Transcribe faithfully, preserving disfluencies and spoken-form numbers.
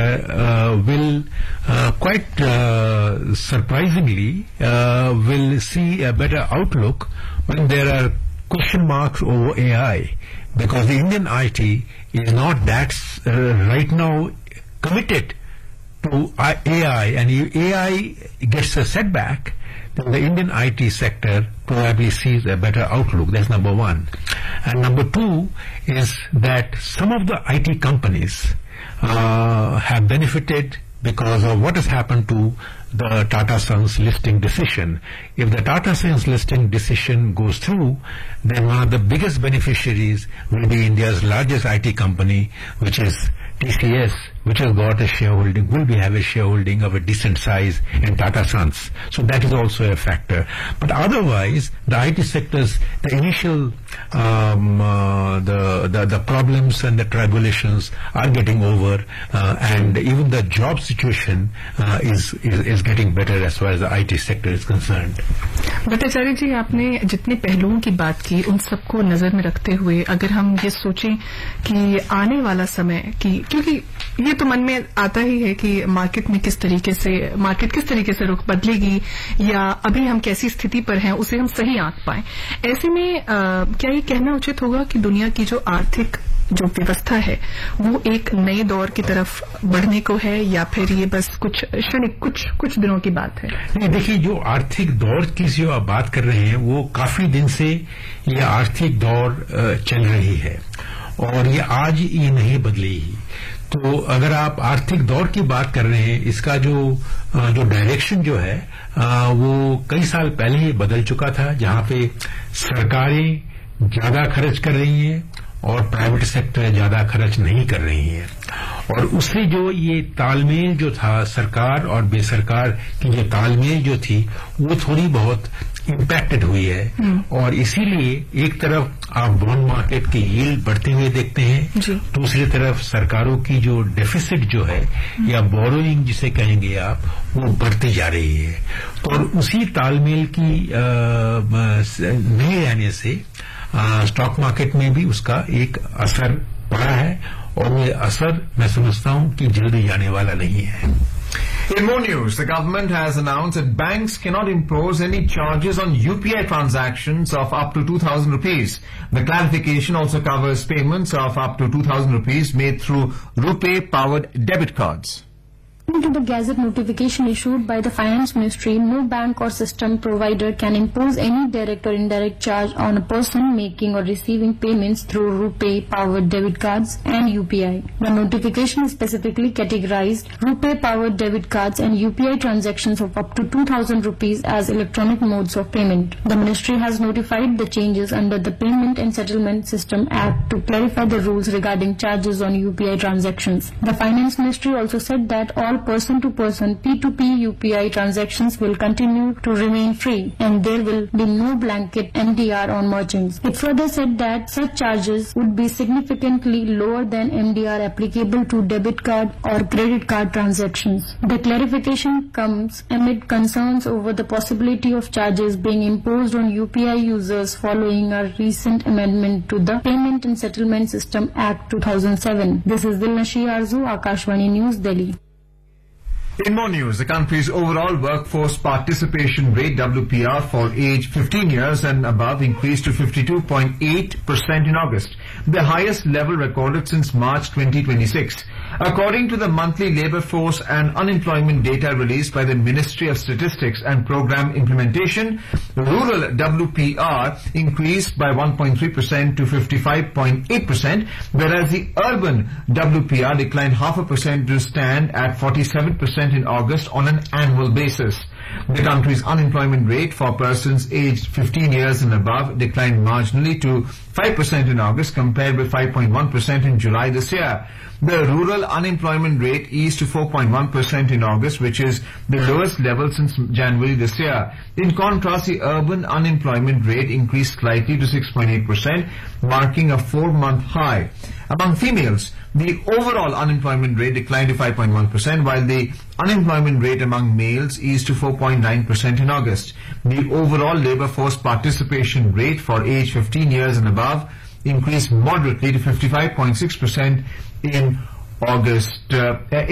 uh, will uh, quite uh, surprisingly uh, will see a better outlook when there are question marks over A I, because the Indian I T is not that uh, right now committed to A I, and if A I gets a setback, then the Indian I T sector probably sees a better outlook. That's number one. And number two is that some of the I T companies uh, have benefited because of what has happened to the Tata Sons listing decision. If the Tata Sons listing decision goes through, then one of the biggest beneficiaries will be India's largest I T company, which is T C S, which has got a shareholding, will be have a shareholding of a decent size in Tata Sons. So that is also a factor. But otherwise, the I T sectors, the initial um, uh, the, the the problems and the tribulations are getting over, uh, and even the job situation uh, is, is is getting better as far as the I T sector is concerned. Bhattacharya जी, आपने जितने पहलुओं की बात की उन सबको नजर में रखते हुए अगर हम ये सोचें कि आने वाला समय की, क्योंकि ये तो मन में आता ही है कि मार्केट में किस तरीके से मार्केट किस तरीके से रुख बदलेगी या अभी हम कैसी स्थिति पर हैं उसे हम सही आंक पाएं, ऐसे में आ, क्या ये कहना उचित होगा कि दुनिया की जो आर्थिक जो व्यवस्था है वो एक नए दौर की तरफ बढ़ने को है, या फिर ये बस कुछ क्षणिक कुछ कुछ दिनों की बात है? नहीं, देखिए, जो आर्थिक दौर की जो आप बात कर रहे हैं वो काफी दिन से ये आर्थिक दौर चल रही है और ये आज ये नहीं बदलेगी। तो अगर आप आर्थिक दौर की बात कर रहे हैं, इसका जो जो डायरेक्शन जो है वो कई साल पहले ही बदल चुका था, जहां पे सरकारें ज्यादा खर्च कर रही हैं और प्राइवेट सेक्टर ज्यादा खर्च नहीं कर रही है, और उससे जो ये तालमेल जो था सरकार और बेसरकार की जो तालमेल जो थी वो थोड़ी बहुत इम्पैक्टेड हुई है। और इसीलिए एक तरफ आप बॉन्ड मार्केट की यील्ड बढ़ते हुए देखते हैं, दूसरी तरफ सरकारों की जो डेफिसिट जो है या बोरोइंग जिसे कहेंगे आप, वो बढ़ती जा रही है। और उसी तालमेल की नहीं रहने से स्टॉक मार्केट में भी उसका एक असर पड़ा है, और ये असर मैं समझता हूं कि जल्दी जाने वाला नहीं है। In more news, the government has announced that banks cannot impose any charges on U P I transactions of up to two thousand rupees. The clarification also covers payments of up to two thousand rupees made through RuPay-powered debit cards. According to the Gazette notification issued by the Finance Ministry, no bank or system provider can impose any direct or indirect charge on a person making or receiving payments through RuPay-powered debit cards and U P I. The notification specifically categorized RuPay-powered debit cards and U P I transactions of up to two thousand rupees as electronic modes of payment. The Ministry has notified the changes under the Payment and Settlement System Act to clarify the rules regarding charges on U P I transactions. The Finance Ministry also said that all person-to-person P two P U P I transactions will continue to remain free, and there will be no blanket M D R on merchants. It further said that such charges would be significantly lower than M D R applicable to debit card or credit card transactions. The clarification comes amid concerns over the possibility of charges being imposed on U P I users following a recent amendment to the Payment and Settlement System Act two thousand seven. This is Dilnashi Arzu, Akashvani News, Delhi. In more news, the country's overall workforce participation rate W P R for age fifteen years and above increased to fifty-two point eight percent in August, the highest level recorded since March twenty twenty-six. According to the monthly labour force and unemployment data released by the Ministry of Statistics and Programme Implementation, rural W P R increased by one point three percent to fifty-five point eight percent, whereas the urban W P R declined half a percent to stand at forty-seven percent in August on an annual basis. The country's unemployment rate for persons aged fifteen years and above declined marginally to five percent in August compared with five point one percent in July this year. The rural unemployment rate eased to four point one percent in August, which is the lowest level since January this year. In contrast, the urban unemployment rate increased slightly to six point eight percent, marking a four-month high. Among females, the overall unemployment rate declined to five point one percent, while the unemployment rate among males eased to four point nine percent in August. The overall labour force participation rate for age fifteen years and above increased moderately to fifty-five point six percent in August. Uh,